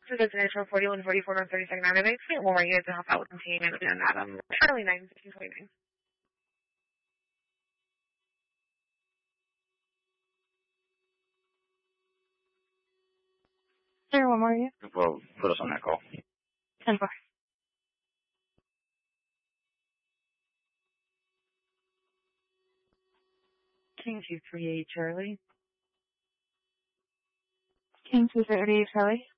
So that's an for 4144 on 32nd Avenue. St. Laura, you guys to help out with containment and Adam. Charlie 9, 1629. Sir, one more you? Well, put us on that call. 10-4. King 238 Charlie. King 238 Charlie.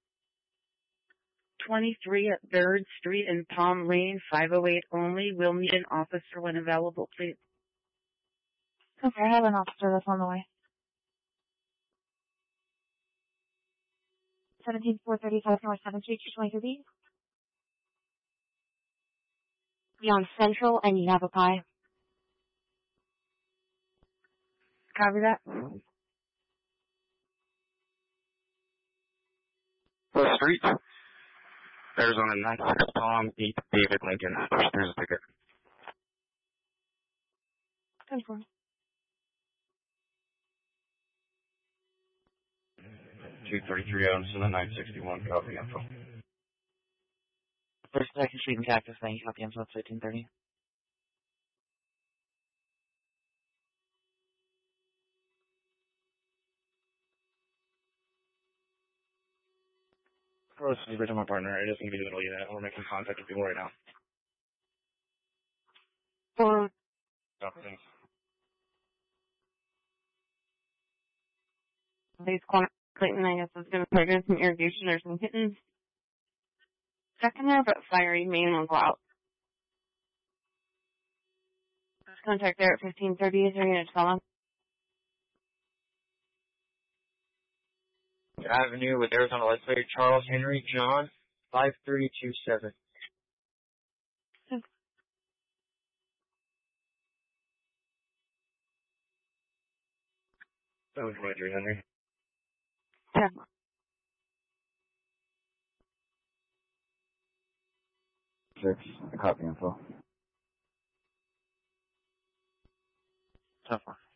23 at 3rd Street and Palm Lane, 508 only. We'll need an officer when available, please. Okay, I have an officer that's on the way. 17435 North 7th Street, 223B. Beyond Central and Yavapai. Copy that. 4th Street, Arizona 96, Palm 8, David Lincoln. There's a ticket. 10-4. 233 Arizona 961, copy info. 1st, 2nd Street and Cactus, thank you, copy info, 1330. This is Rich, my partner. It is going to be the middle unit. We're making contact with people right now. For Oh, thanks. these corner Clayton, I guess is going to start doing some irrigation or some kittens. Second there, but fiery main will go out. Contact there at 1530. Is there going to tell him? Avenue with Arizona legislator Charles Henry John, 5327. That was 23, Henry. Yeah. 6, copy info. Tough one.